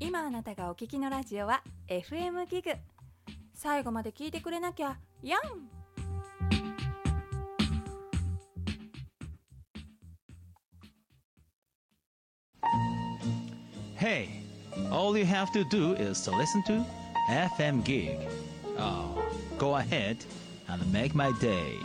今あなたがお聞きのラジオは FM ギグ。最後まで聞いてくれなきゃやん。 Hey, all you have to do is to listen to FM Gig. Oh, go ahead and make my day.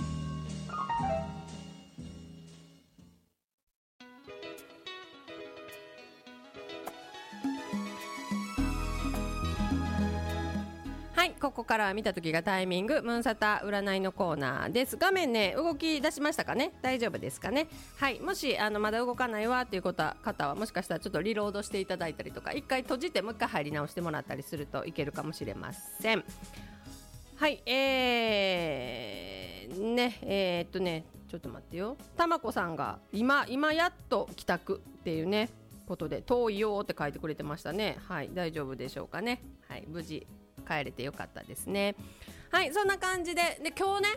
はい、ここからは見た時がタイミングムーンサタ占いのコーナーです。画面ね動き出しましたかね。大丈夫ですかね。はい、もしまだ動かないわっていう方はもしかしたらちょっとリロードしていただいたりとか、一回閉じてもう一回入り直してもらったりするといけるかもしれません。はい、ちょっと待ってよ。たまこさんが今やっと帰宅っていうねことで遠いよって書いてくれてましたね。はい、大丈夫でしょうかね。はい、無事帰れてよかったですね。はい、そんな感じで今日ね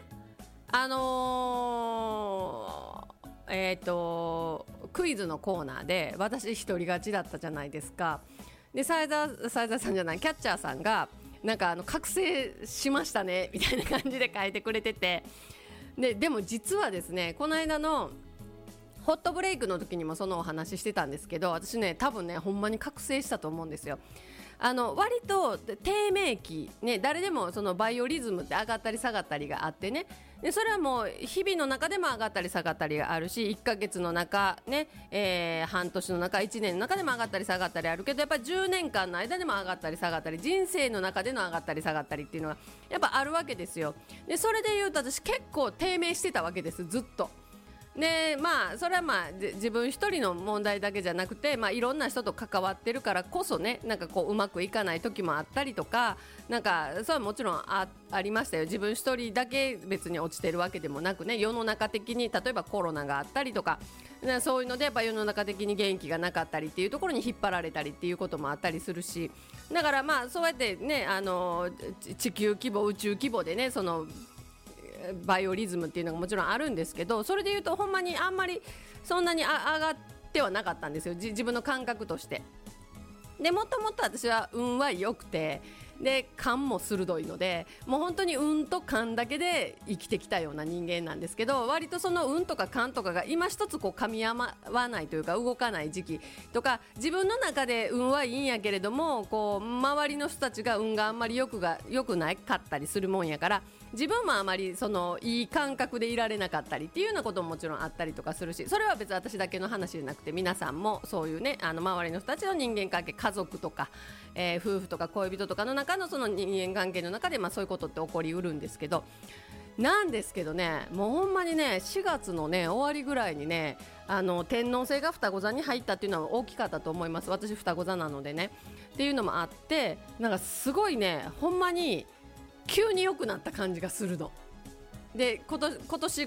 クイズのコーナーで私一人勝ちだったじゃないですか。でサイザーさんじゃないキャッチャーさんがなんか覚醒しましたねみたいな感じで書いてくれてて、でも実はですね、この間のホットブレイクの時にもそのお話してたんですけど、私ね多分ねほんまに覚醒したと思うんですよ。割と低迷期、ね、誰でもそのバイオリズムって上がったり下がったりがあってね、でそれはもう日々の中でも上がったり下がったりがあるし、1ヶ月の中、ね半年の中1年の中でも上がったり下がったりあるけど、やっぱり10年間の間でも上がったり下がったり、人生の中での上がったり下がったりっていうのがやっぱあるわけですよ。でそれでいうと私結構低迷してたわけです、ずっと。でそれは自分一人の問題だけじゃなくて、いろんな人と関わってるからこそね、なんかこううまくいかない時もあったりとか、なんかそれはもちろん ありましたよ。自分一人だけ別に落ちてるわけでもなくね、世の中的に例えばコロナがあったりとか、そういうのでやっぱ世の中的に元気がなかったりっていうところに引っ張られたりっていうこともあったりするし、だからそうやってね地球規模宇宙規模でねそのバイオリズムっていうのがもちろんあるんですけど、それでいうとほんまにあんまりそんなに上がってはなかったんですよ、自分の感覚として。でもともと私は運は良くて、で勘も鋭いので、もう本当に運と勘だけで生きてきたような人間なんですけど、割とその運とか勘とかが今一つこう噛み合わないというか動かない時期とか、自分の中で運はいいんやけれどもこう周りの人たちが運があんまり良くなかったりするもんやから、自分もあまりそのいい感覚でいられなかったりっていうようなことももちろんあったりとかするし、それは別に私だけの話じゃなくて皆さんもそういうね周りの人たちの人間関係、家族とか、夫婦とか恋人とかの中のその人間関係の中でそういうことって起こりうるんですけど、なんですけどね、もうほんまにね4月のね終わりぐらいにね天王星が双子座に入ったっていうのは大きかったと思います。私双子座なのでねっていうのもあって、なんかすごいねほんまに急に良くなった感じがするので、今年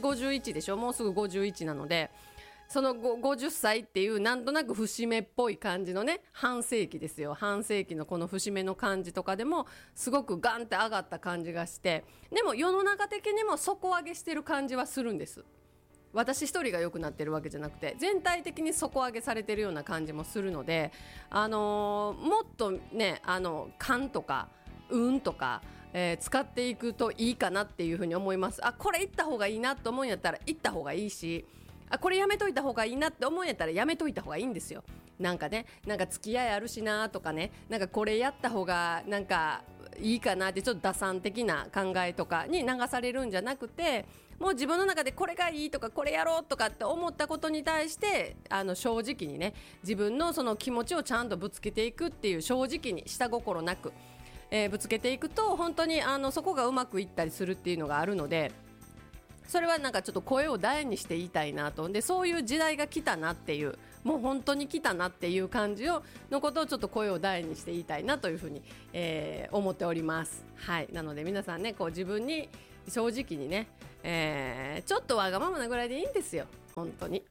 51でしょ、もうすぐ51なので、その50歳っていうなんとなく節目っぽい感じのね半世紀ですよ。半世紀のこの節目の感じとかでもすごくガンって上がった感じがして、でも世の中的にも底上げしてる感じはするんです。私一人が良くなってるわけじゃなくて全体的に底上げされてるような感じもするので、もっとね勘とか運とか、使っていくといいかなっていうふうに思います。これ行った方がいいなと思うんやったら行った方がいいし、これやめといた方がいいなって思うんやったらやめといた方がいいんですよ。なんか付き合いあるしなとかね、なんかこれやった方がなんかいいかなってちょっと打算的な考えとかに流されるんじゃなくて、もう自分の中でこれがいいとかこれやろうとかって思ったことに対して正直にね自分のその気持ちをちゃんとぶつけていくっていう、正直に下心なく、ぶつけていくと本当にそこがうまくいったりするっていうのがあるので、それはなんかちょっと声を大にして言いたいなと。でそういう時代が来たなっていう、もう本当に来たなっていう感じのことをちょっと声を大にして言いたいなというふうに、思っております。はい、なので皆さんねこう自分に正直にね、ちょっとわがままなぐらいでいいんですよ本当に。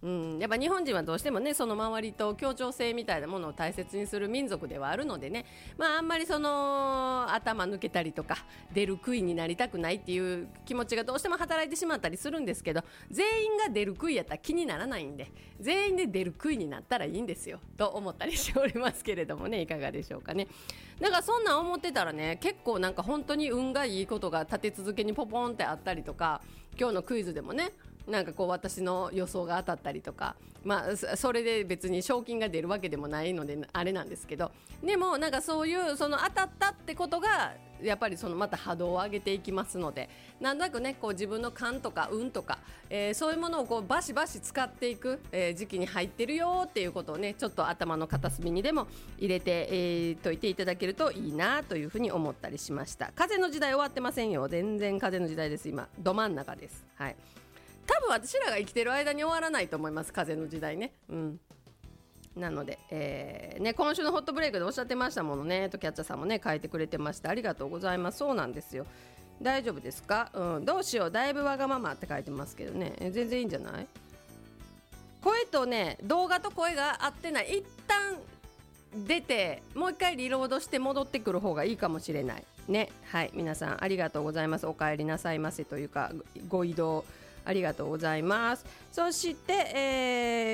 やっぱ日本人はどうしてもねその周りと協調性みたいなものを大切にする民族ではあるのでね、あんまりその頭抜けたりとか出る杭になりたくないっていう気持ちがどうしても働いてしまったりするんですけど、全員が出る杭やったら気にならないんで、全員で出る杭になったらいいんですよと思ったりしておりますけれどもね、いかがでしょうかね。だからそんなん思ってたらね、結構なんか本当に運がいいことが立て続けにポポンってあったりとか、今日のクイズでもねなんかこう私の予想が当たったりとか、それで別に賞金が出るわけでもないのであれなんですけど、でもなんかそういうその当たったってことがやっぱりそのまた波動を上げていきますので、なんとなくねこう自分の勘とか運とか、そういうものをこうバシバシ使っていく、時期に入ってるよっていうことをねちょっと頭の片隅にでも入れて、といていただけるといいなというふうに思ったりしました。風の時代終わってませんよ。全然風の時代です。今ど真ん中です。はい、多分私らが生きてる間に終わらないと思います、風の時代ね。なので、今週のホットブレイクでおっしゃってましたものね、キャッチャーさんもね書いてくれてました。ありがとうございます。そうなんですよ。大丈夫ですか、どうしよう、だいぶわがままって書いてますけどね、全然いいんじゃない。声とね動画と声が合ってない、一旦出てもう一回リロードして戻ってくる方がいいかもしれないね。はい、皆さんありがとうございます。お帰りなさいませというかご移動ありがとうございます。そして、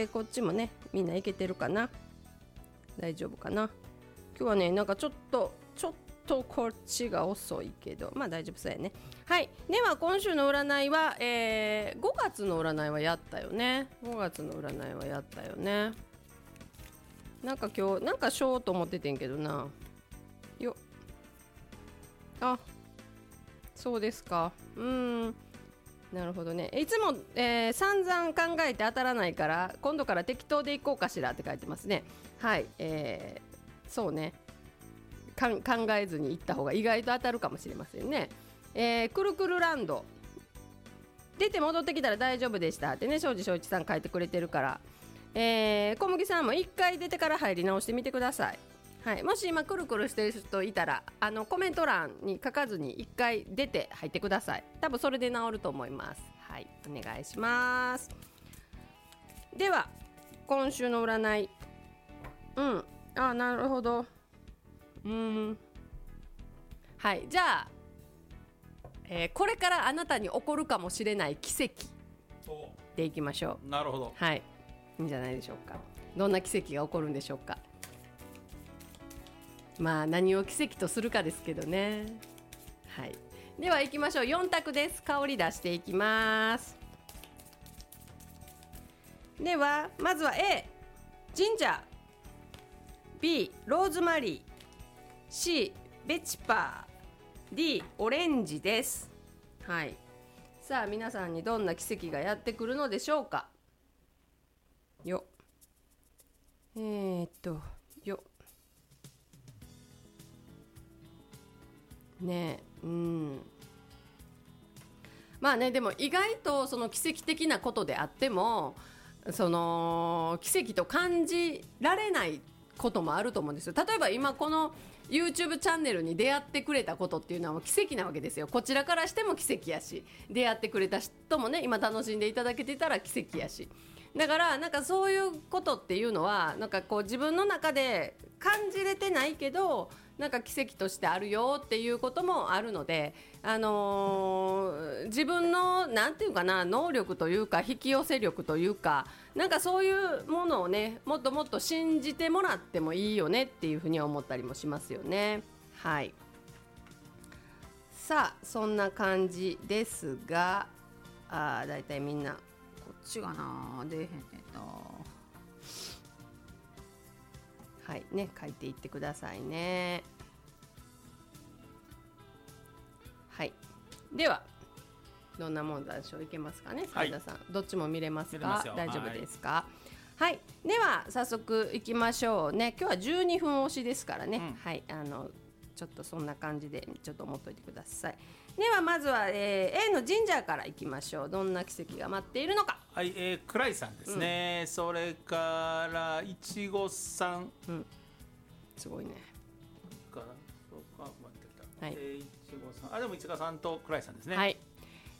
こっちもねみんないけてるかな、大丈夫かな。今日はねなんかちょっとこっちが遅いけど大丈夫そうやね。はい、では今週の占いは、5月の占いはやったよね。5月の占いはやったよね。なんか今日なんかしようと思っててんけどなよ。あ、そうですか。なるほどね。いつも、散々考えて当たらないから今度から適当でいこうかしらって書いてますね。はい、そうね、考えずに行った方が意外と当たるかもしれませんね。くるくるランド出て戻ってきたら大丈夫でしたってね、庄司翔一さん書いてくれてるから、小麦さんも1回出てから入り直してみてください。はい、もし今くるくるしてる人いたらコメント欄に書かずに1回出て入ってください。多分それで治ると思います。はい、お願いします。では今週の占い、なるほど。はい、じゃあ、これからあなたに起こるかもしれない奇跡でいきましょう。 なるほど。 はい、いいんじゃないでしょうか。どんな奇跡が起こるんでしょうか。何を奇跡とするかですけどね。はい、では行きましょう。4択です。香り出していきます。ではまずは A ジンジャー、 B ローズマリー、 C ベチパー、 D オレンジです。はい、さあ皆さんにどんな奇跡がやってくるのでしょうか。よよねえ、でも意外とその奇跡的なことであってもその奇跡と感じられないこともあると思うんですよ。例えば今この YouTube チャンネルに出会ってくれたことっていうのは奇跡なわけですよ。こちらからしても奇跡やし、出会ってくれた人もね今楽しんでいただけてたら奇跡やし、だからなんかそういうことっていうのはなんかこう自分の中で感じれてないけどなんか奇跡としてあるよっていうこともあるので、自分のなんていうかな、能力というか引き寄せ力というか、なんかそういうものをねもっともっと信じてもらってもいいよねっていうふうに思ったりもしますよね。はい、さあそんな感じですが、だいたいみんなこっちがな出へんねんな。はいね、書いていってくださいね。はい、ではどんなもんでしょう。いけますかね、斉田さん、どっちも見れますか。大丈夫ですか。はい、では早速いきましょうね。今日は12分押しですからね、はい、ちょっとそんな感じでちょっと思っといてください。ではまずは、A のジンジャーからいきましょう。どんな奇跡が待っているのか。 はい、クライさんですね、それからいちごさん、 すごいね。 そうか待ってた、 はい、 いちごさん、でもいちごさんとクライさんですね。 はい、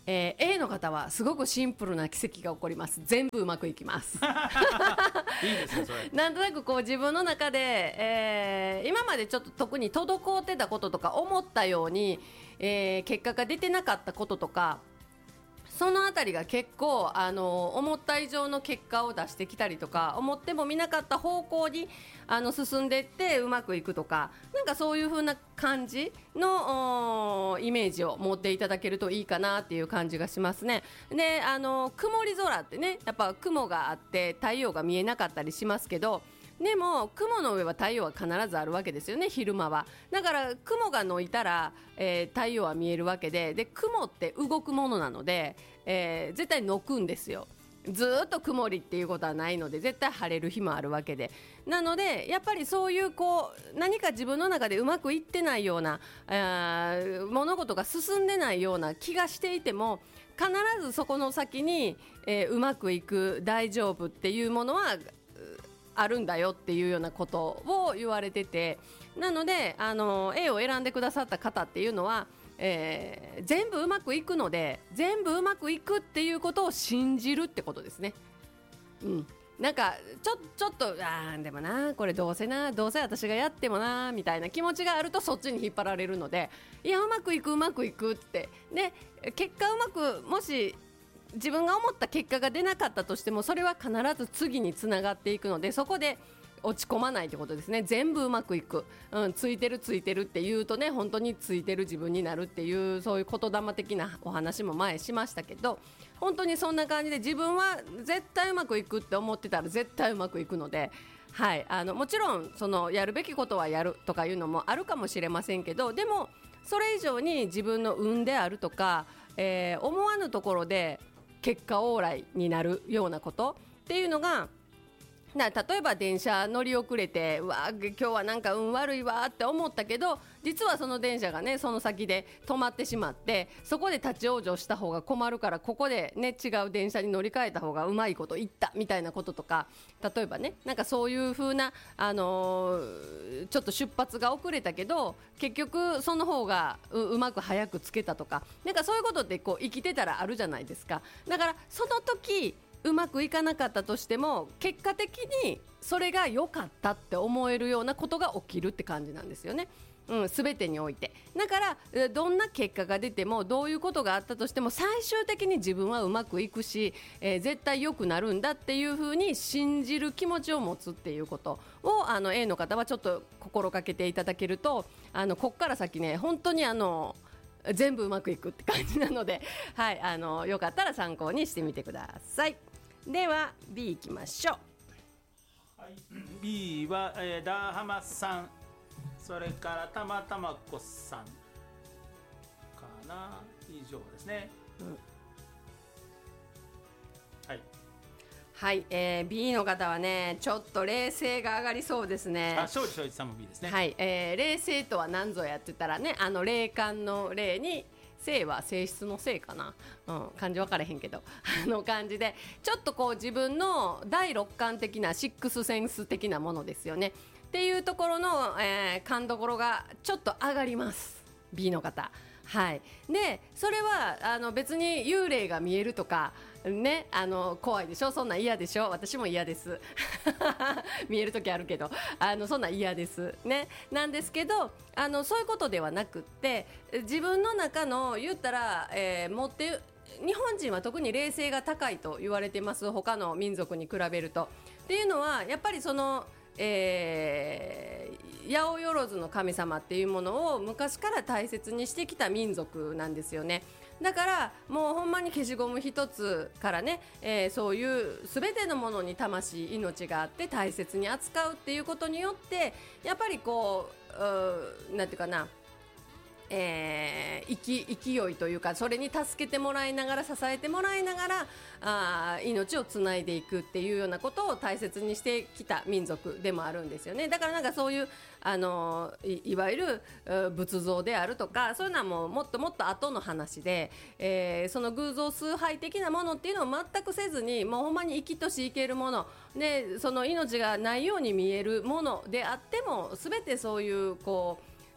A の方はすごくシンプルな奇跡が起こります。全部うまくいきますいいですねそれ。 なんとなくこう自分の中で、今までちょっと特に滞ってたこととか思ったように、結果が出てなかったこととか、そのあたりが結構思った以上の結果を出してきたりとか、思っても見なかった方向に進んでいってうまくいくとか、なんかそういう風な感じのイメージを持っていただけるといいかなっていう感じがしますね。で曇り空ってね、やっぱ雲があって太陽が見えなかったりしますけど、でも雲の上は太陽は必ずあるわけですよね、昼間は。だから雲がのいたら、太陽は見えるわけで、雲って動くものなので、絶対のくんですよ。ずっと曇りっていうことはないので、絶対晴れる日もあるわけで、なのでやっぱりそういうこう何か自分の中でうまくいってないような物事が進んでないような気がしていても、必ずそこの先に、うまくいく、大丈夫っていうものはあるんだよっていうようなことを言われてて、なのでA を選んでくださった方っていうのは、全部うまくいくので、全部うまくいくっていうことを信じるってことですね。なんかちょっとでもな、これどうせ私がやってもなみたいな気持ちがあると、そっちに引っ張られるので、いやうまくいくってで、結果うまく、もし自分が思った結果が出なかったとしても、それは必ず次につながっていくので、そこで落ち込まないってことですね。全部うまくいく、ついてるって言うとね、本当についてる自分になるっていう、そういう言霊的なお話も前しましたけど、本当にそんな感じで、自分は絶対うまくいくって思ってたら絶対うまくいくので、はい、もちろんそのやるべきことはやるとかいうのもあるかもしれませんけど、でもそれ以上に自分の運であるとか、思わぬところで結果往来になるようなことっていうのが、例えば電車乗り遅れて、今日はなんか運悪いわって思ったけど、実はその電車がね、その先で止まってしまって、そこで立ち往生した方が困るから、ここでね違う電車に乗り換えた方がうまいこと言ったみたいなこととか、例えばね、なんかそういう風な、ちょっと出発が遅れたけど結局その方がうまく早くつけたとか、なんかそういうことってこう生きてたらあるじゃないですか。だからその時うまくいかなかったとしても、結果的にそれが良かったって思えるようなことが起きるって感じなんですよね。全てにおいて。だからどんな結果が出ても、どういうことがあったとしても、最終的に自分はうまくいくし、絶対良くなるんだっていう風に信じる気持ちを持つっていうことをA の方はちょっと心がけていただけると、こっから先ね、本当に全部うまくいくって感じなので、はい、よかったら参考にしてみてください。では B いきましょう。 はい、B は、ダーハマさん、それからたまたまこさんかな、以上ですね。 はい、B の方はね、ちょっと冷静が上がりそうですね。 勝利正一さんも B ですね。 はい、冷静とは何ぞやってたらね、霊感の霊に性は性質の性かな、漢字分からへんけど感じで、ちょっとこう自分の第六感的なシックスセンス的なものですよねっていうところの、勘どころがちょっと上がります B の方。はい、でそれは別に幽霊が見えるとかね、怖いでしょ、そんなん嫌でしょ、私も嫌です見える時あるけどそんなん嫌ですね。なんですけどそういうことではなくって、自分の中の言ったら、持って日本人は特に霊性が高いと言われてます、他の民族に比べると。っていうのはやっぱりその八百万の神様っていうものを昔から大切にしてきた民族なんですよね。だからもうほんまに消しゴム一つからね、そういう全てのものに魂、命があって大切に扱うっていうことによって、やっぱりこうなんていうかな、勢いというか、それに助けてもらいながら、支えてもらいながら命をつないでいくっていうようなことを大切にしてきた民族でもあるんですよね。だからなんかそういういわゆる仏像であるとか、そういうのはもっともっと後の話で、その偶像崇拝的なものっていうのを全くせずに、もうほんまに生きとし生けるもので、その命がないように見えるものであっても、全てそういうこう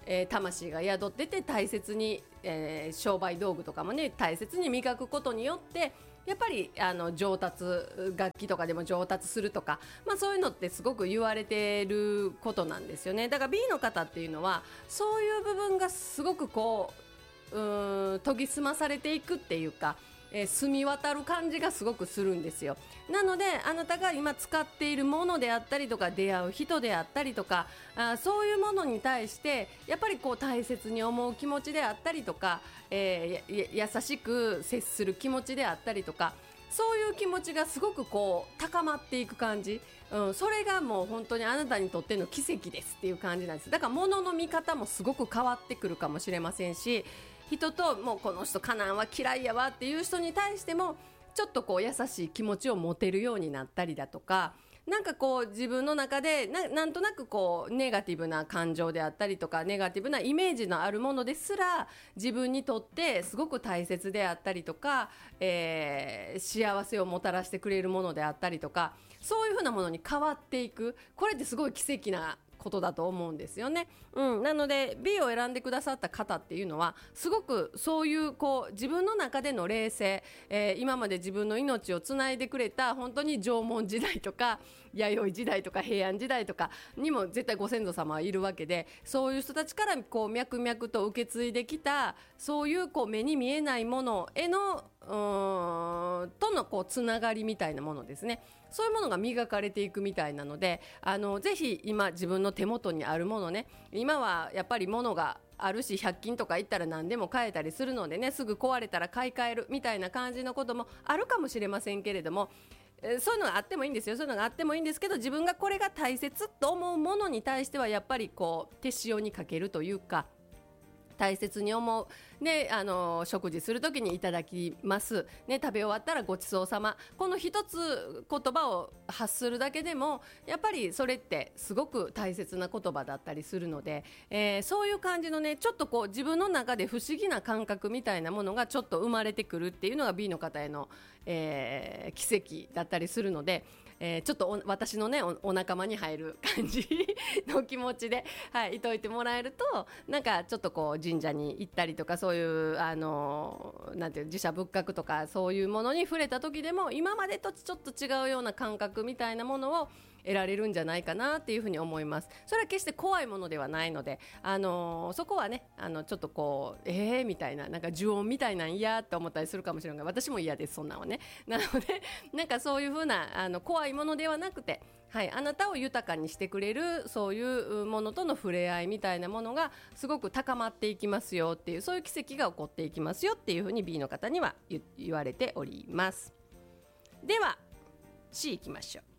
魂が宿ってて大切に、商売道具とかもね大切に磨くことによってやっぱり上達、楽器とかでも上達するとか、そういうのってすごく言われてることなんですよね。だから B の方っていうのはそういう部分がすごくこう研ぎ澄まされていくっていうか、澄み渡る感じがすごくするんですよ。なのであなたが今使っているものであったりとか出会う人であったりとか、そういうものに対してやっぱりこう大切に思う気持ちであったりとか、優しく接する気持ちであったりとか、そういう気持ちがすごくこう高まっていく感じ、それがもう本当にあなたにとっての奇跡ですっていう感じなんです。だから物の見方もすごく変わってくるかもしれませんし、人ともうこの人カナンは嫌いやわっていう人に対してもちょっとこう優しい気持ちを持てるようになったりだとか、なんかこう自分の中でなんとなくこうネガティブな感情であったりとかネガティブなイメージのあるものですら自分にとってすごく大切であったりとか、幸せをもたらしてくれるものであったりとか、そういうふうなものに変わっていく、これってすごい奇跡なことだと思うんですよね。なので B を選んでくださった方っていうのはすごくそういうこう自分の中での冷静、今まで自分の命をつないでくれた本当に縄文時代とか弥生時代とか平安時代とかにも絶対ご先祖様はいるわけで、そういう人たちからこう脈々と受け継いできたそういうこう目に見えないものへのとのこうつながりみたいなものですね。そういうものが磨かれていくみたいなので、ぜひ今自分の手元にあるものね、今はやっぱり物があるし100均とか行ったら何でも買えたりするのでね、すぐ壊れたら買い替えるみたいな感じのこともあるかもしれませんけれども、そういうのがあってもいいんですよ。そういうのがあってもいいんですけど、自分がこれが大切と思うものに対してはやっぱりこう手塩にかけるというか、大切に思う、ね、食事するときにいただきます、ね、食べ終わったらごちそうさま、この一つ言葉を発するだけでもやっぱりそれってすごく大切な言葉だったりするので、そういう感じのねちょっとこう自分の中で不思議な感覚みたいなものがちょっと生まれてくるっていうのが B の方への、奇跡だったりするので、ちょっと私のね お仲間に入る感じの気持ちで、いといてもらえると、なんかちょっとこう神社に行ったりとか、そういうなんていう寺社仏閣とかそういうものに触れた時でも今までとちょっと違うような感覚みたいなものを得られるんじゃないかなっていうふうに思います。それは決して怖いものではないので、そこはねちょっとこうみたいな、なんか呪音みたいなん嫌って思ったりするかもしれないが、私も嫌です、そんなのはね。なのでなんかそういうふうな怖いものではなくて、あなたを豊かにしてくれるそういうものとの触れ合いみたいなものがすごく高まっていきますよっていう、そういう奇跡が起こっていきますよっていうふうに B の方には言われております。では C いきましょう。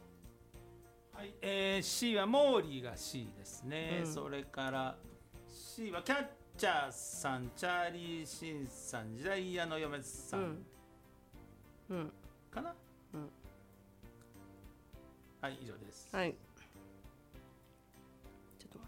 C はモーリーが C ですね、それから C はキャッチャーさん、チャーリー・シンさん、時代屋の嫁さん、かな、はい、以上です。 はい、ちょっと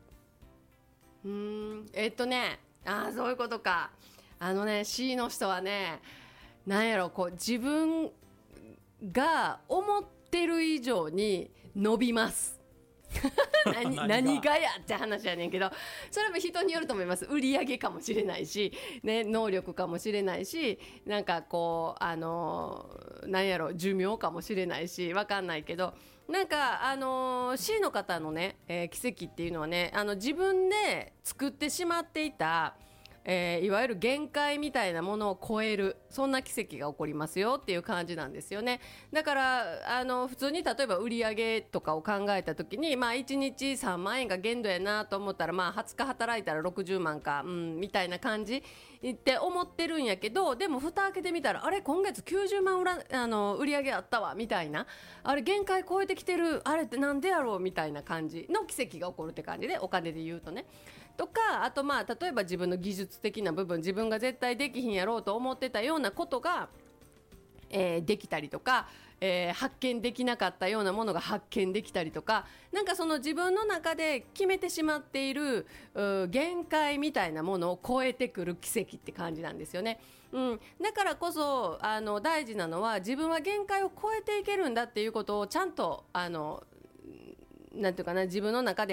待ってな。そういうことか。C の人はね、なんやろ、こう自分が思ってる以上に伸びます何がやって話やねんけど、それも人によると思います。売り上げかもしれないし、ね、能力かもしれないし、なんかこうなんやろ、寿命かもしれないし、わかんないけど、なんかC の方のね、奇跡っていうのはね、自分で作ってしまっていたいわゆる限界みたいなものを超える、そんな奇跡が起こりますよっていう感じなんですよね。だから普通に例えば売り上げとかを考えた時に、1日3万円が限度やなと思ったら、20日働いたら60万か、みたいな感じって思ってるんやけど、でも蓋開けてみたら、あれ今月90万売り上げあったわみたいな、あれ限界超えてきてる、あれってなんでやろうみたいな感じの奇跡が起こるって感じで、お金で言うとね。とか、あと例えば自分の技術的な部分、自分が絶対できひんやろうと思ってたようなことが、できたりとか、発見できなかったようなものが発見できたりとか、なんかその自分の中で決めてしまっている限界みたいなものを超えてくる奇跡って感じなんですよね。だからこそ大事なのは、自分は限界を超えていけるんだっていうことをちゃんとなんていうかな、自分の中で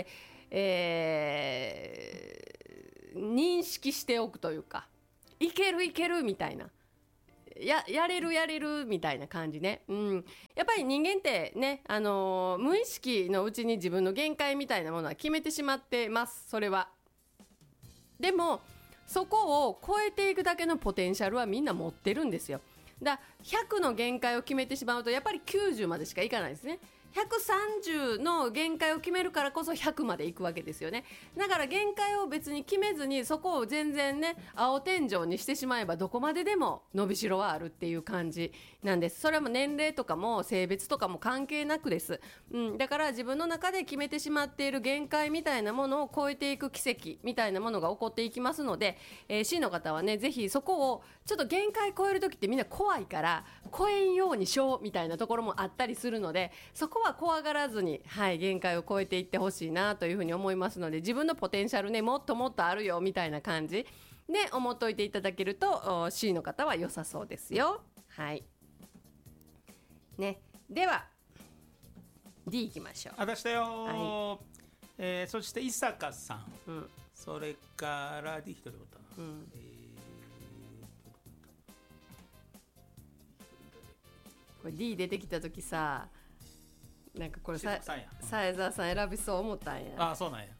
認識しておくというか、いけるいけるみたいな、やれるみたいな感じね、やっぱり人間ってね、無意識のうちに自分の限界みたいなものは決めてしまってます。それはでもそこを超えていくだけのポテンシャルはみんな持ってるんですよ。だ100の限界を決めてしまうとやっぱり90までしかいかないですね。130の限界を決めるからこそ100までいくわけですよね。だから限界を別に決めずにそこを全然ね青天井にしてしまえばどこまででも伸びしろはあるっていう感じなんです。それはもう年齢とかも性別とかも関係なくです、だから自分の中で決めてしまっている限界みたいなものを超えていく奇跡みたいなものが起こっていきますので、C の方はねぜひそこをちょっと限界超える時ってみんな怖いから超えんようにしようみたいなところもあったりするので、そこは怖がらずに、限界を超えていってほしいなというふうに思いますので、自分のポテンシャルねもっともっとあるよみたいな感じで思っといていただけると C の方は良さそうですよ。はいね、では D いきましょう。 あ出したよ、そして伊坂さん、それから D 一人おったな、 これ D 出てきた時さ、なんかこれささんや江澤さん選びそう思ったんや。 あそうなんや、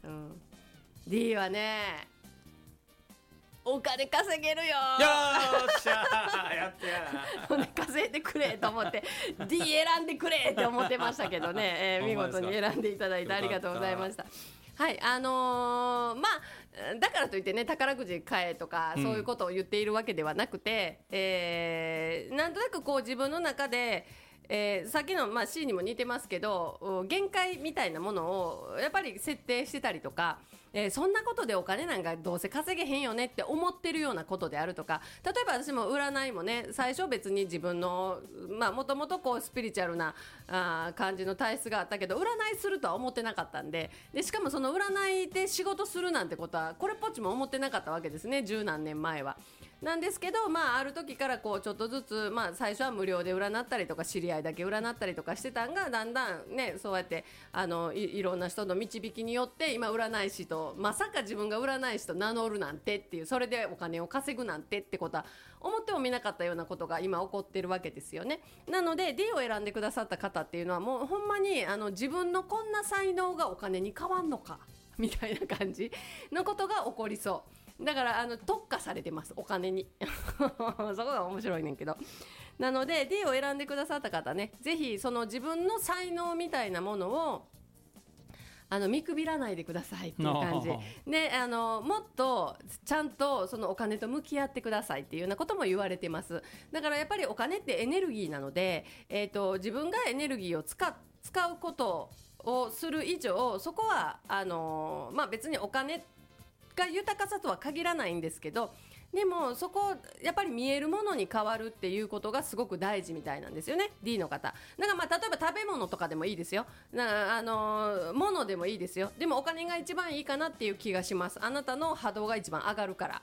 D はねお金稼げるよよっしゃーやってや稼いでくれと思って D 選んでくれって思ってましたけどね、見事に選んでいただいてありがとうございました。はい、まあだからといってね宝くじ買えとかそういうことを言っているわけではなくて、なんとなくこう自分の中でさっきの、C にも似てますけど限界みたいなものをやっぱり設定してたりとか、そんなことでお金なんかどうせ稼げへんよねって思ってるようなことであるとか、例えば私も占いもね最初別に自分のもともとこうスピリチュアルな感じの体質があったけど占いするとは思ってなかったんで、しかもその占いで仕事するなんてことはこれっぽっちも思ってなかったわけですね、十何年前は。なんですけど、ある時からこうちょっとずつ、最初は無料で占ったりとか知り合いだけ占ったりとかしてたんがだんだんねそうやっていろんな人の導きによって今占い師とまさか自分が占い師と名乗るなんてっていう、それでお金を稼ぐなんてってことは思ってもみなかったようなことが今起こってるわけですよね。なので D を選んでくださった方っていうのはもうほんまに自分のこんな才能がお金に変わんのかみたいな感じのことが起こりそう。だから特化されてますお金にそこが面白いねんけど、なので D を選んでくださった方ね、ぜひその自分の才能みたいなものを見くびらないでくださいっていう感じで、もっとちゃんとそのお金と向き合ってくださいっていうようなことも言われてます。だからやっぱりお金ってエネルギーなので、自分がエネルギーを使うことをする以上、そこは別にお金が豊かさとは限らないんですけど、でもそこやっぱり見えるものに変わるっていうことがすごく大事みたいなんですよね D の方。だから例えば食べ物とかでもいいですよ、物でもいいですよ。でもお金が一番いいかなっていう気がします。あなたの波動が一番上がるから、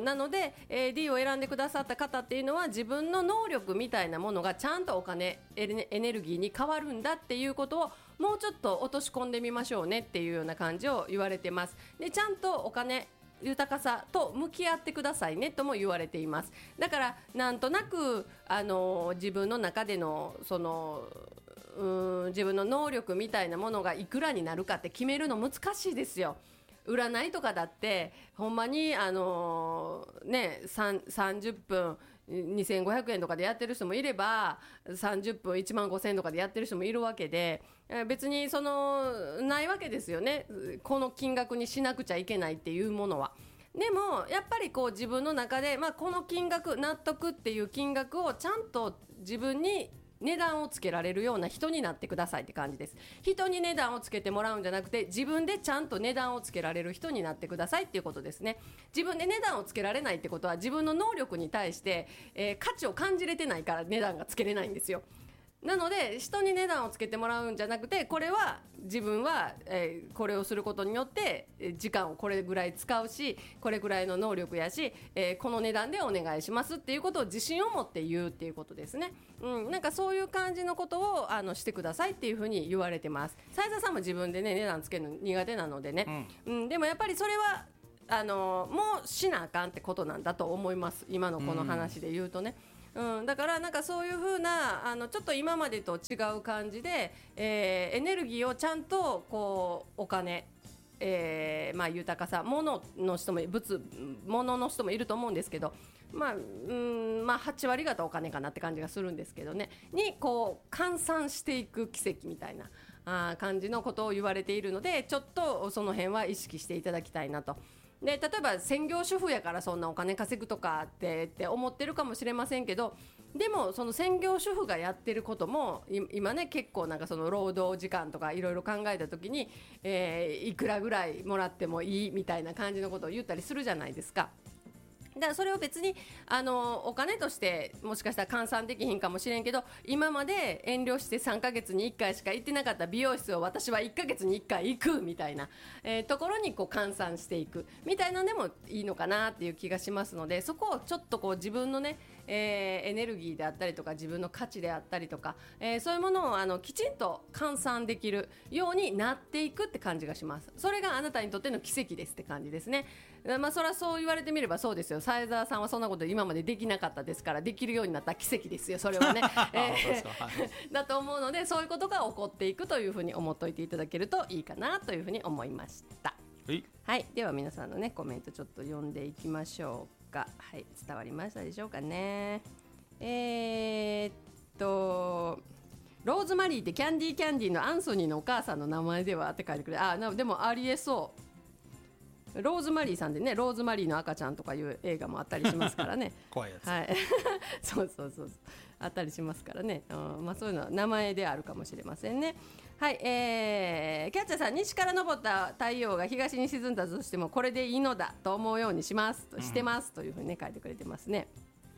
なので、D を選んでくださった方っていうのは自分の能力みたいなものがちゃんとお金エネルギーに変わるんだっていうことをもうちょっと落とし込んでみましょうねっていうような感じを言われてます。でちゃんとお金豊かさと向き合ってくださいねとも言われています。だからなんとなく自分の中でのその自分の能力みたいなものがいくらになるかって決めるの難しいですよ。占いとかだってほんまに30分2500円とかでやってる人もいれば30分1万5000円とかでやってる人もいるわけで、別にないわけですよね、この金額にしなくちゃいけないっていうものは。でもやっぱりこう自分の中で、この金額納得っていう金額をちゃんと自分に値段をつけられるような人になってくださいって感じです。人に値段をつけてもらうんじゃなくて自分でちゃんと値段をつけられる人になってくださいっていうことですね。自分で値段をつけられないってことは自分の能力に対して、価値を感じれてないから値段がつけれないんですよ。 なので人に値段をつけてもらうんじゃなくて、これは自分は、これをすることによって時間をこれぐらい使うし、これぐらいの能力やし、この値段でお願いしますっていうことを自信を持って言うっていうことですね。なんかそういう感じのことをしてくださいっていうふうに言われてます。斉田さんも自分でね値段つけるの苦手なのでね、でもやっぱりそれはもうしなあかんってことなんだと思います。今のこの話で言うとね、だからなんかそういう風なちょっと今までと違う感じで、エネルギーをちゃんとこうお金、豊かさ、物の人も物の人もいると思うんですけど、8割方お金かなって感じがするんですけどね、にこう換算していく奇跡みたいな感じのことを言われているので、ちょっとその辺は意識していただきたいなと。で例えば専業主婦やからそんなお金稼ぐとかって思ってるかもしれませんけど、でもその専業主婦がやってることも今ね結構なんかその労働時間とかいろいろ考えた時に、いくらぐらいもらってもいいみたいな感じのことを言ったりするじゃないですか。だからそれを別にお金としてもしかしたら換算できひんかもしれんけど、今まで遠慮して3ヶ月に1回しか行ってなかった美容室を私は1ヶ月に1回行くみたいな、ところにこう換算していくみたいなのでもいいのかなっていう気がしますので、そこをちょっとこう自分のね、エネルギーであったりとか自分の価値であったりとか、そういうものをきちんと換算できるようになっていくって感じがします。それがあなたにとっての奇跡ですって感じですね。それはそう言われてみればそうですよ。斉沢さんはそんなこと今までできなかったですから、できるようになった奇跡ですよそれはね、だと思うので、そういうことが起こっていくというふうに思っておいていただけるといいかなというふうに思いました。はい、では皆さんのねコメントちょっと読んでいきましょうか。はい、伝わりましたでしょうかね。ローズマリーってキャンディーのアンソニーのお母さんの名前ではって書いてくれ。でもありえそう。ローズマリーさんでね、ローズマリーの赤ちゃんとかいう映画もあったりしますからね怖いやつ、 はい、そうあったりしますからね、そういうのは名前であるかもしれませんね。はい、キャッチャーさん、西から昇った太陽が東に沈んだとしてもこれでいいのだと思うようにしてますというふうにね書いてくれてますね。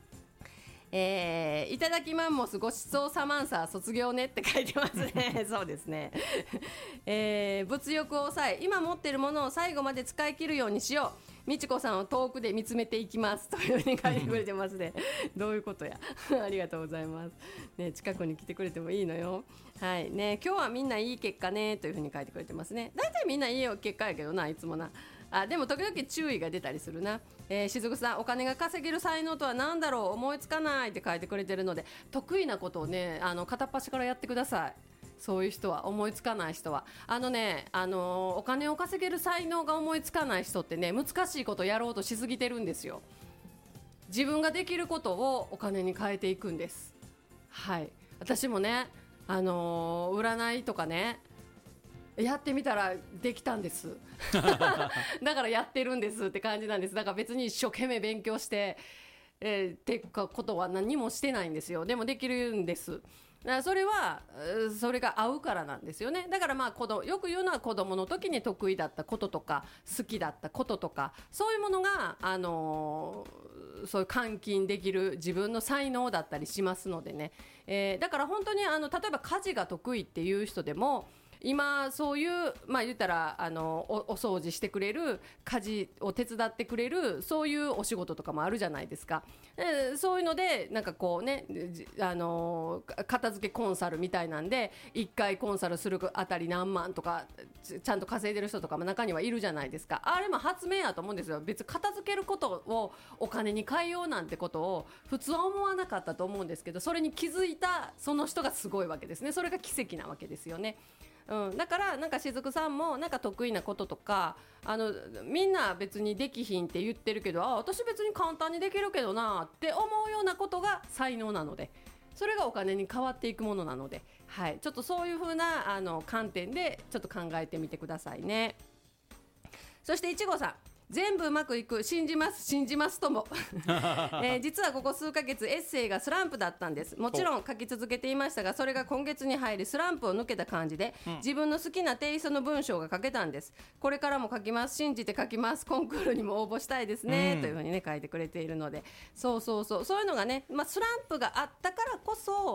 いただきマンモスごちそうさまんさ卒業ねって書いてますねそうですね、物欲を抑え今持ってるものを最後まで使い切るようにしよう、みちこさんを遠くで見つめていきますというふうに書いてくれてますねどういうことやありがとうございます、ね、近くに来てくれてもいいのよ。はいね、今日はみんないい結果ねというふうに書いてくれてますね。だいたいみんないい結果やけどな、いつもな。でも時々注意が出たりするな。しずくさん、お金が稼げる才能とは何だろう、思いつかないって書いてくれてるので、得意なことをね片っ端からやってください。そういう人は、思いつかない人はお金を稼げる才能が思いつかない人ってね、難しいことをやろうとしすぎてるんですよ。自分ができることをお金に変えていくんです。はい、私もね占いとかねやってみたらできたんですだからやってるんですって感じなんです。だから別に一生懸命勉強して、ってことは何もしてないんですよ。でもできるんです。それが合うからなんですよね。だからよく言うのは子供の時に得意だったこととか好きだったこととか、そういうものがそういう換金できる自分の才能だったりしますのでね、だから本当に例えば家事が得意っていう人でも今そういう言ったらお掃除してくれる、家事を手伝ってくれる、そういうお仕事とかもあるじゃないですか。そういうのでなんかこうね片付けコンサルみたいなんで1回コンサルするあたり何万とかちゃんと稼いでる人とかも中にはいるじゃないですか。あれも発明やと思うんですよ。別に片付けることをお金に変えようなんてことを普通は思わなかったと思うんですけど、それに気づいたその人がすごいわけですね。それが奇跡なわけですよね。だからなんかしずくさんもなんか得意なこととかみんな別にできひんって言ってるけど、私別に簡単にできるけどなって思うようなことが才能なので、それがお金に変わっていくものなので、はい、ちょっとそういう風な観点でちょっと考えてみてくださいね。そしていちごさん、全部うまくいく、信じますとも、実はここ数ヶ月エッセイがスランプだったんです。もちろん書き続けていましたが、それが今月に入りスランプを抜けた感じで、自分の好きなテイストの文章が書けたんです。これからも書きます、信じて書きます、コンクールにも応募したいですね、というふうにね書いてくれているので、そういうのがね、スランプがあったからこそ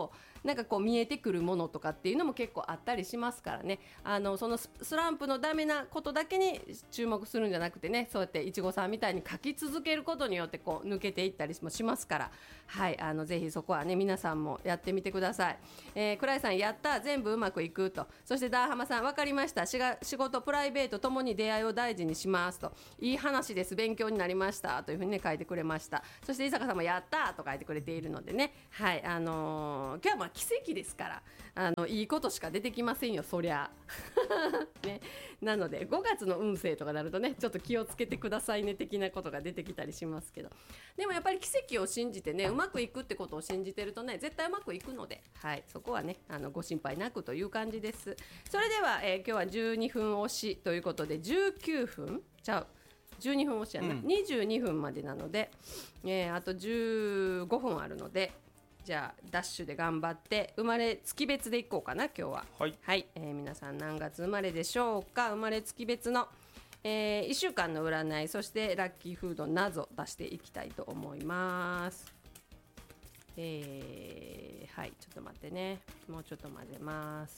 なんかこう見えてくるものとかっていうのも結構あったりしますからね。そのスランプのダメなことだけに注目するんじゃなくてね、そうやっていちごさんみたいに書き続けることによってこう抜けていったりもしますから、はい、ぜひそこはね皆さんもやってみてください。倉井さん、やった、全部うまくいくと。そしてダーハマさん、分かりました、仕事プライベートともに出会いを大事にしますと。いい話です、勉強になりましたというふうにね書いてくれました。そして伊坂さんもやったと書いてくれているのでね、はい、今日はまあ奇跡ですから、いいことしか出てきませんよ、そりゃね、なので5月の運勢とかなるとね、ちょっと気をつけてくださいね的なことが出てきたりしますけど、でもやっぱり奇跡を信じてね、うまくいくってことを信じてるとね、絶対うまくいくので、はい、そこはねご心配なくという感じです。それでは、今日は12分押しということで、19分ちゃう12分押しやな、22分までなので、あと15分あるので、じゃあダッシュで頑張って生まれ月別でいこうかな今日は。 はい、 はい、皆さん何月生まれでしょうか。生まれ月別の、1週間の占い、そしてラッキーフード謎出していきたいと思います。はい、ちょっと待ってね、もうちょっと混ぜます。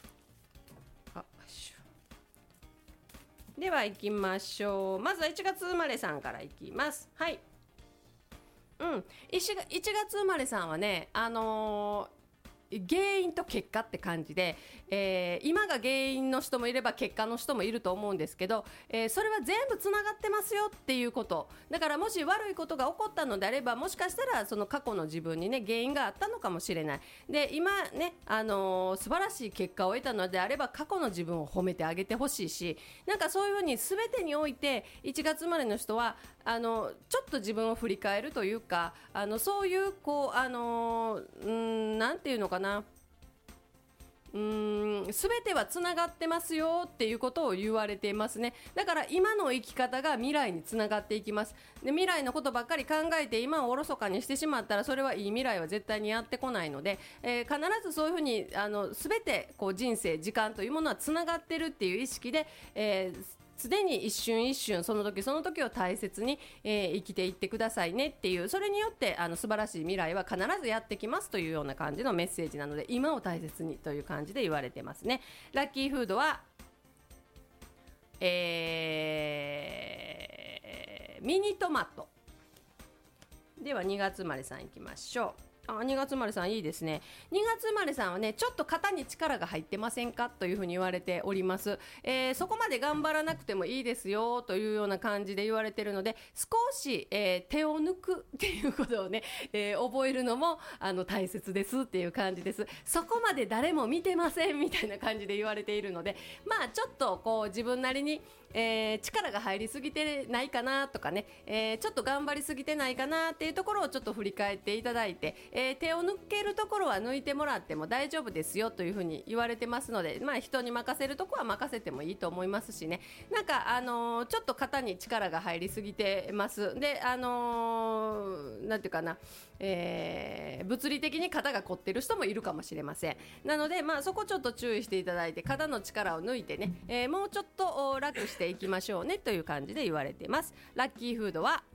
では行きましょう。まずは1月生まれさんからいきます。はい、1月生まれさんはね、原因と結果って感じで、今が原因の人もいれば結果の人もいると思うんですけど、それは全部つながってますよっていうことだから、もし悪いことが起こったのであれば、もしかしたらその過去の自分にね原因があったのかもしれない。で今ね、素晴らしい結果を得たのであれば、過去の自分を褒めてあげてほしいし、なんかそういうふうに全てにおいて1月生まれの人はちょっと自分を振り返るというか、そういうこうなんていうのかな、全てはつながってますよっていうことを言われていますね。だから今の生き方が未来につながっていきます。で未来のことばっかり考えて今をおろそかにしてしまったら、それはいい未来は絶対にやってこないので、必ずそういうふうに全てこう人生時間というものはつながってるっていう意識で、常に一瞬一瞬その時その時を大切に、生きていってくださいねっていう、それによって素晴らしい未来は必ずやってきますというような感じのメッセージなので、今を大切にという感じで言われてますね。ラッキーフードは、ミニトマトでは2月生まれさんいきましょう。2月生まれさんいいですね。2月生まれさんはね、ちょっと肩に力が入ってませんかというふうに言われております。そこまで頑張らなくてもいいですよというような感じで言われているので、少し、手を抜くっていうことをね、覚えるのも大切ですっていう感じです。そこまで誰も見てませんみたいな感じで言われているので、まあちょっとこう自分なりに力が入りすぎてないかなとかね、ちょっと頑張りすぎてないかなっていうところをちょっと振り返っていただいて、手を抜けるところは抜いてもらっても大丈夫ですよというふうに言われてますので、まあ人に任せるところは任せてもいいと思いますしね。なんかちょっと肩に力が入りすぎてますで、なんていうかな、物理的に肩が凝ってる人もいるかもしれません。なのでまあそこちょっと注意していただいて、肩の力を抜いてね、もうちょっと楽していきましょうねという感じで言われてます。ラッキーフードは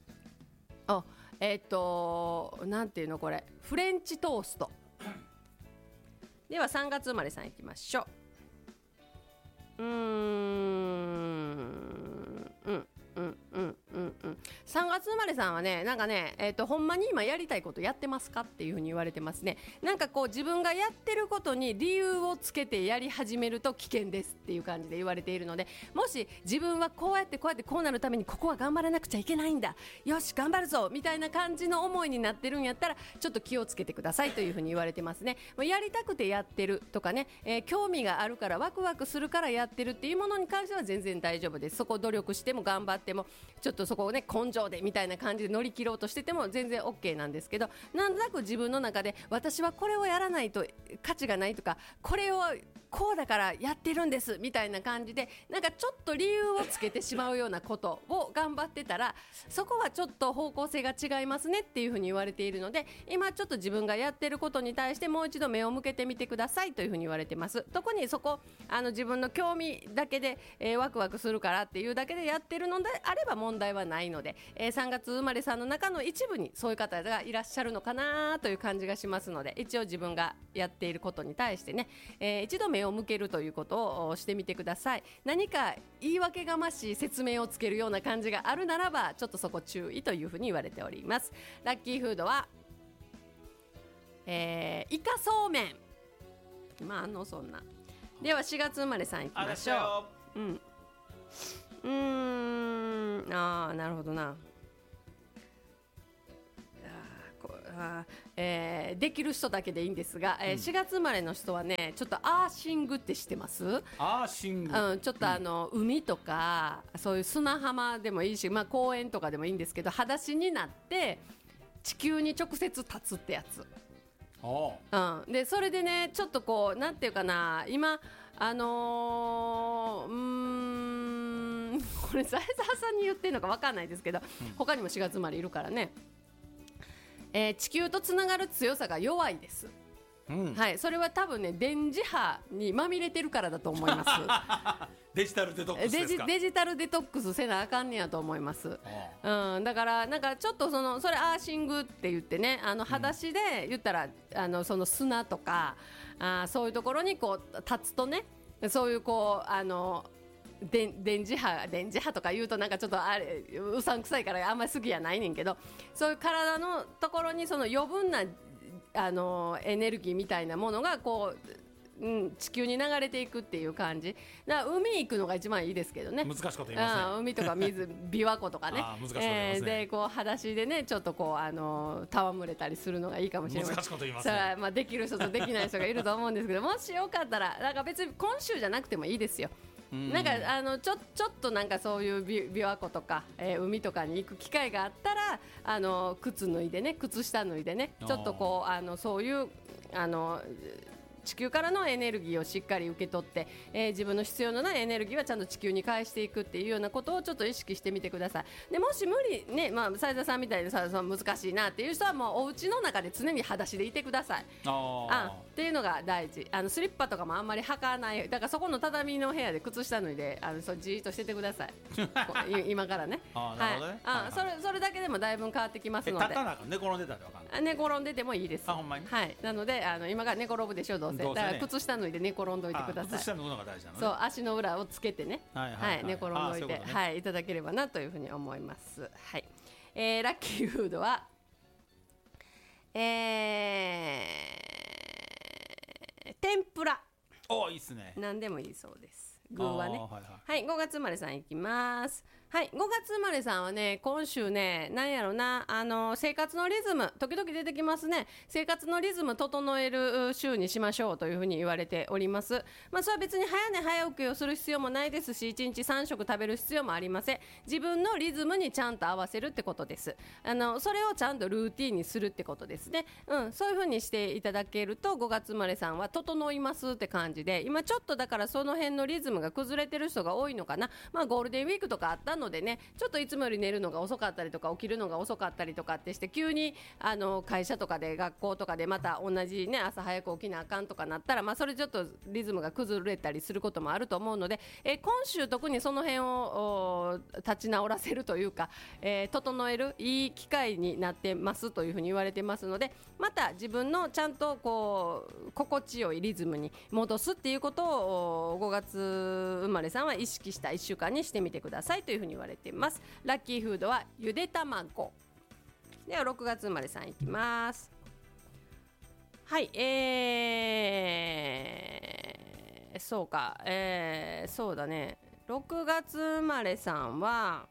なんていうのこれ、フレンチトーストでは3月生まれさんいきましょう。3月生まれさんはね、なんかね、ほんまに今やりたいことやってますかっていうふうに言われてますね。なんかこう自分がやってることに理由をつけてやり始めると危険ですっていう感じで言われているので、もし自分はこうやってこうなるためにここは頑張らなくちゃいけないんだ、よし頑張るぞみたいな感じの思いになってるんやったら、ちょっと気をつけてくださいというふうに言われてますね。やりたくてやってるとかね、興味があるからワクワクするからやってるっていうものに関しては全然大丈夫です。そこ努力しても頑張っても、ちょっとそこをね根性でみたいな感じで乗り切ろうとしてても全然 OK なんですけど、なんとなく自分の中で私はこれをやらないと価値がないとか、これをこうだからやってるんですみたいな感じで、なんかちょっと理由をつけてしまうようなことを頑張ってたら、そこはちょっと方向性が違いますねっていうふうに言われているので、今ちょっと自分がやってることに対してもう一度目を向けてみてくださいというふうに言われてます。特にそこ自分の興味だけで、ワクワクするからっていうだけでやってるのであれば問題はないので、 3月生まれさんの中の一部にそういう方がいらっしゃるのかなという感じがしますので、一応自分がやっていることに対してね、一度目を向けるということをしてみてください。何か言い訳がましい説明をつけるような感じがあるならばちょっとそこ注意というふうに言われております。ラッキーフードは、イカそうめん。まあそんなでは4月生まれさんいきましょう。なるほどな。できる人だけでいいんですが、4月生まれの人はね、ちょっとアーシングって知ってます？ アーシング、 ちょっと海とかそういう砂浜でもいいし、公園とかでもいいんですけど、裸足になって地球に直接立つってやつ。でそれでね、ちょっとこうなんていうかな、今これ財沢さんに言ってるのか分かんないですけど、他にも4月生まれいるからね、地球とつながる強さが弱いです。はい、それは多分ね、電磁波にまみれてるからだと思いますデジタルデトックスですか？ デジタルデトックスせなあかんねやと思います。だからなんかちょっとそれアーシングって言ってね、裸足で言ったらその砂とかそういうところにこう立つとね、そういうこう電磁波とか言うとなんかちょっとあれうさんくさいからあんまり好きやないねんけど、そういう体のところにその余分なエネルギーみたいなものがこう地球に流れていくっていう感じだから、海行くのが一番いいですけどね。 難しいこと言いますね。 海とか水琵琶湖とかね難しいこと言いますね。 でこう裸足でね、ちょっとこう戯れたりするのがいいかもしれません。 難しいこと言いますね。 それはできる人とできない人がいると思うんですけど、もしよかったらなんか別に今週じゃなくてもいいですよ。なんかちょっとなんかそういう琵琶湖とか、海とかに行く機会があったら靴脱いでね、靴下脱いでね、ちょっとこうそういう地球からのエネルギーをしっかり受け取って、自分の必要のないエネルギーはちゃんと地球に返していくっていうようなことをちょっと意識してみてください。でもし無理ね、斉田さんみたいにその難しいなっていう人はもうお家の中で常に裸足でいてください。っていうのが大事。スリッパとかもあんまり履かない。だからそこの畳の部屋で靴下脱いでじーっとしててください今からね。それだけでもだいぶ変わってきますので。 立たなあかん、寝転んでたらわかんない。 寝転んでてもいいです。 ほんまに。 はい。なので今から寝転ぶでしょ、どうせ。だから靴下脱いで寝転んどいてください。 靴下脱ぐのが大事なのね。 そう、足の裏をつけてね、寝転んどいて、はい、いただければなというふうに思います。はい。ラッキーフードは天ぷら。 いいっすね。 何でもいいそうです。具はね。はい、5月生まれさんいきます。はい、5月生まれさんはね、今週ね、なんやろな、生活のリズム時々出てきますね。生活のリズム整える週にしましょうというふうに言われております。それは別に早寝早起きをする必要もないですし、1日3食食べる必要もありません。自分のリズムにちゃんと合わせるってことです。それをちゃんとルーティンにするってことですね。そういうふうにしていただけると5月生まれさんは整いますって感じで、今ちょっとだからその辺のリズムが崩れてる人が多いのかな。ゴールデンウィークとかあったのでね、ちょっといつもより寝るのが遅かったりとか起きるのが遅かったりとかってして、急に会社とかで学校とかでまた同じね、朝早く起きなあかんとかなったら、それちょっとリズムが崩れたりすることもあると思うので、今週特にその辺を立ち直らせるというか、整えるいい機会になってますというふうに言われてますので、また自分のちゃんとこう心地よいリズムに戻すっていうことを5月生まれさんは意識した1週間にしてみてくださいというふうに言われています。ラッキーフードはゆで卵。では6月生まれさんいきます。はい、そうか、そうだね、6月生まれさんは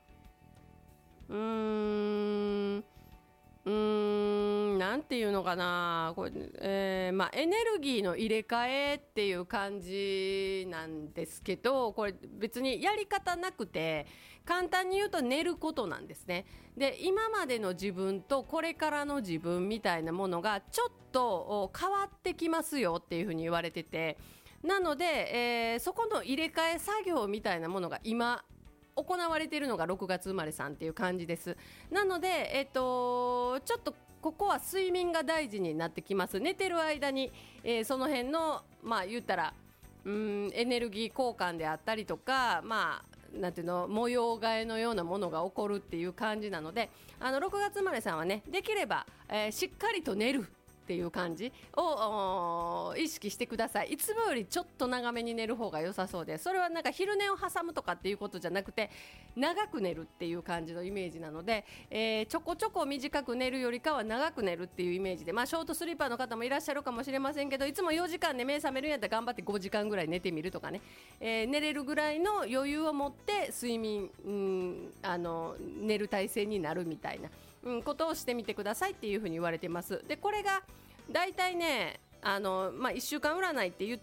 なんていうのかな、これ、エネルギーの入れ替えっていう感じなんですけど、これ別にやり方なくて、簡単に言うと寝ることなんですね。で、今までの自分とこれからの自分みたいなものがちょっと変わってきますよっていうふうに言われてて、なので、そこの入れ替え作業みたいなものが今行われているのが6月生まれさんっていう感じです。なので、ちょっとここは睡眠が大事になってきます。寝てる間に、その辺の言ったらエネルギー交換であったりとか、 なんていうの模様替えのようなものが起こるっていう感じなので、6月生まれさんはねできれば、しっかりと寝るっていう感じを意識してください。いつもよりちょっと長めに寝る方が良さそうです。それはなんか昼寝を挟むとかっていうことじゃなくて、長く寝るっていう感じのイメージなので、ちょこちょこ短く寝るよりかは長く寝るっていうイメージで、まあショートスリーパーの方もいらっしゃるかもしれませんけど、いつも4時間で目覚めるんやったら頑張って5時間ぐらい寝てみるとかね、寝れるぐらいの余裕を持って睡眠、寝る体制になるみたいなことをしてみてくださいっていうふうに言われてます。でこれがだいたいね1週間占いって言っ